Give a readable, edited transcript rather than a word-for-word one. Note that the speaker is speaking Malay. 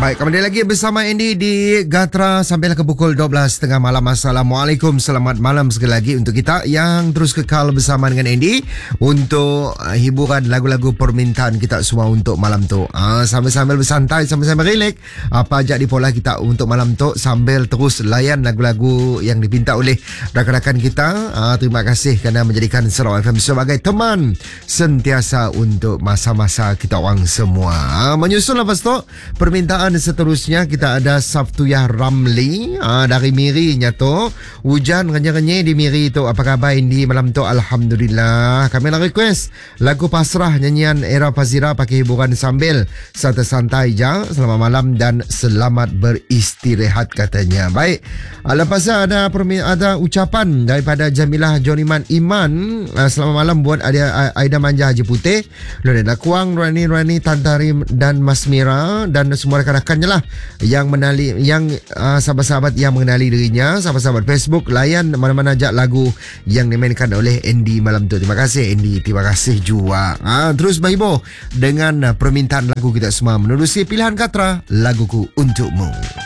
Baik, kembali lagi bersama Andy di Gatra sampai ke pukul 12.30 malam. Assalamualaikum, selamat malam sekali lagi untuk kita yang terus kekal bersama dengan Andy untuk hiburan lagu-lagu permintaan kita semua untuk malam tu. Sambil-sambil bersantai, sambil-sambil relax. Apa aja di pola kita untuk malam tu sambil terus layan lagu-lagu yang dipinta oleh rakan-rakan kita. Terima kasih kerana menjadikan Sarawak FM sebagai teman sentiasa untuk masa-masa kita orang semua. Menyusul lepas tu permintaan seterusnya kita ada Sabtuyah Ramli dari Miri tu. Hujan renyah-renyah di Miri tu. Apa khabar Indi malam tu? Alhamdulillah. Kami nak request lagu pasrah nyanyian Era Fazira pakai hiburan sambil santai-santai je. Selamat malam dan selamat beristirahat katanya. Baik. Lepas ada ucapan daripada Jamilah Joniman Iman. Selamat malam buat Aida Manja Haji Putih, Lorena Kuang, Rani Tantari dan Mas Mira dan semua rakan-rakannya lah yang mengenali, yang sahabat-sahabat yang mengenali dirinya, sahabat-sahabat Facebook, layan mana-mana ajak lagu yang dimainkan oleh Andy malam tu. Terima kasih Andy, terima kasih juga. Terus berhibur dengan permintaan lagu kita semua menerusi pilihan Gatra, laguku untukmu.